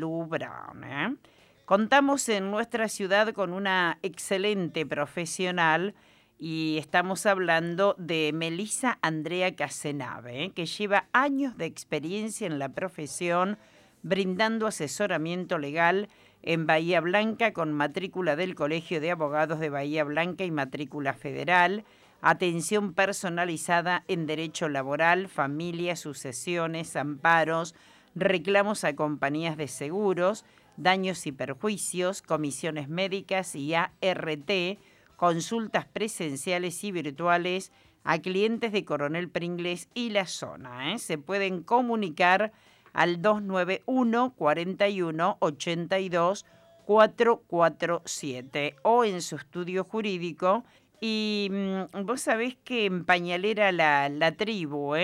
Lou Brown, ¿eh? Contamos en nuestra ciudad con una excelente profesional y estamos hablando de Melissa Andrea Casenave, que lleva años de experiencia en la profesión, brindando asesoramiento legal en Bahía Blanca con matrícula del Colegio de Abogados de Bahía Blanca y matrícula federal, atención personalizada en derecho laboral, familia, sucesiones, amparos, reclamos a compañías de seguros, daños y perjuicios, comisiones médicas y ART, consultas presenciales y virtuales a clientes de Coronel Pringles y la zona. Se pueden comunicar al 291 41 82 447 o en su estudio jurídico. Y vos sabés que en Pañalera la tribu,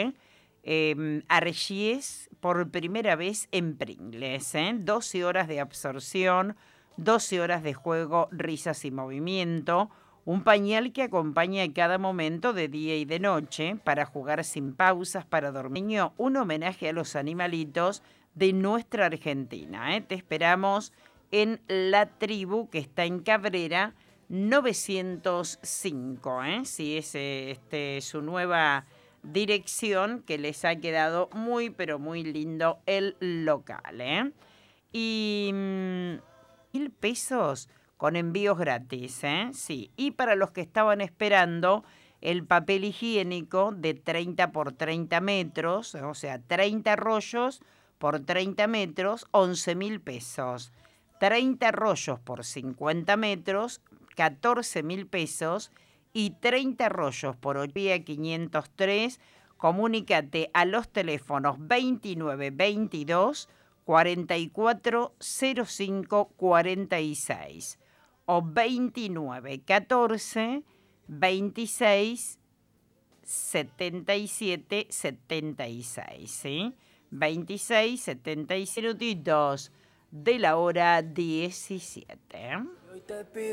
Argies por primera vez en Pringles, 12 horas de absorción, 12 horas de juego, risas y movimiento, un pañal que acompaña a cada momento de día y de noche para jugar sin pausas, para dormir, un homenaje a los animalitos de nuestra Argentina. Te esperamos en la tribu que está en Cabrera 905, sí, es su nueva dirección, que les ha quedado muy pero muy lindo el local, y 1.000 pesos con envíos gratis, sí. Y para los que estaban esperando el papel higiénico de 30 por 30 metros, o sea, 30 rollos por 30 metros, 11.000 pesos. 30 rollos por 50 metros, 14.000 pesos. Y 30 rollos por 503. Comunícate a los teléfonos 2922 4405 46 o 2914 26 77 76, ¿sí? 26 76 minutitos de la hora 17.